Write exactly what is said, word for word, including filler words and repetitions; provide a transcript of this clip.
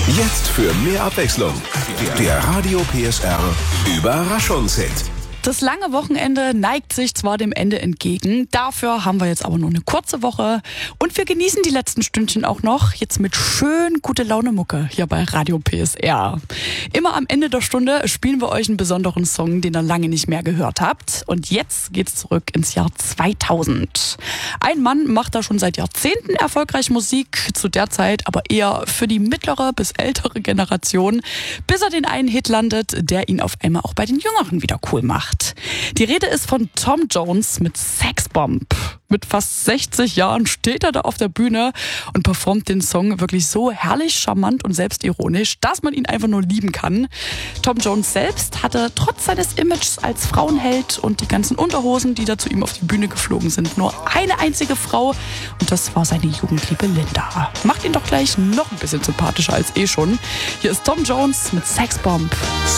Jetzt für mehr Abwechslung. Der Radio P S R Überraschungshit. Das lange Wochenende neigt sich zwar dem Ende entgegen, dafür haben wir jetzt aber nur eine kurze Woche und wir genießen die letzten Stündchen auch noch, jetzt mit schön gute Laune Mucke hier bei Radio P S R. Immer am Ende der Stunde spielen wir euch einen besonderen Song, den ihr lange nicht mehr gehört habt, und jetzt geht's zurück ins Jahr zweitausend. Ein Mann macht da schon seit Jahrzehnten erfolgreich Musik, zu der Zeit aber eher für die mittlere bis ältere Generation, bis er den einen Hit landet, der ihn auf einmal auch bei den Jüngeren wieder cool macht. Die Rede ist von Tom Jones mit Sexbomb. Mit fast sechzig Jahren steht er da auf der Bühne und performt den Song wirklich so herrlich, charmant und selbstironisch, dass man ihn einfach nur lieben kann. Tom Jones selbst hatte trotz seines Images als Frauenheld und die ganzen Unterhosen, die da zu ihm auf die Bühne geflogen sind, nur eine einzige Frau, und das war seine Jugendliebe Linda. Macht ihn doch gleich noch ein bisschen sympathischer als eh schon. Hier ist Tom Jones mit Sexbomb.